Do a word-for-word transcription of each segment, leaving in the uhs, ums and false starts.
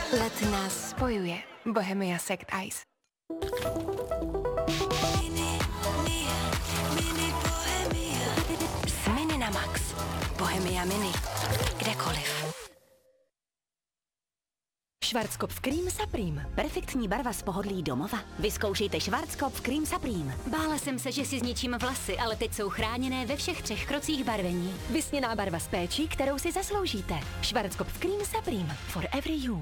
Let nás spojuje. Bohemia Sect Ice. S Mini na Max. Bohemia Mini. Kdekoliv. Schwarzkopf Cream Supreme. Perfektní barva z pohodlí domova. Vyzkoušejte Schwarzkopf Cream Supreme. Bála jsem se, že si zničím vlasy, ale teď jsou chráněné ve všech třech krocích barvení. Vysněná barva s péčí, kterou si zasloužíte. Schwarzkopf Cream Supreme. For every you.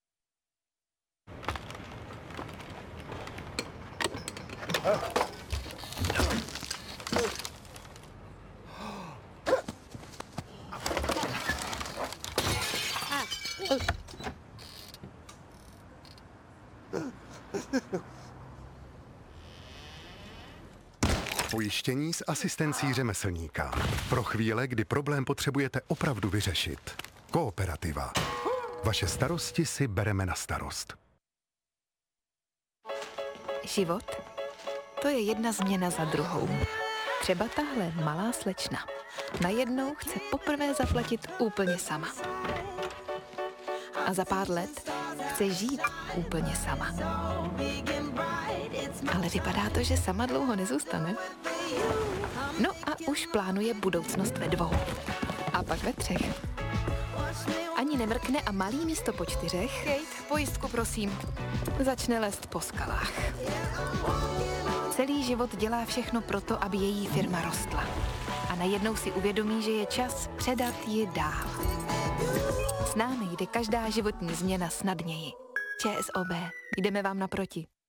Pojištění s asistencí řemeslníka. Pro chvíle, kdy problém potřebujete opravdu vyřešit. Kooperativa. Vaše starosti si bereme na starost. Život? To je jedna změna za druhou. Třeba tahle malá slečna. Najednou chce poprvé zaplatit úplně sama. A za pár let chce žít úplně sama. Ale vypadá to, že sama dlouho nezůstane. No a už plánuje budoucnost ve dvou. A pak ve třech. Ani nemrkne a malý místo po čtyřech, Kate, pojistku prosím, začne lézt po skalách. Celý život dělá všechno proto, aby její firma rostla. A najednou si uvědomí, že je čas předat ji dál. S námi jde každá životní změna snadněji. ČSOB, jdeme vám naproti.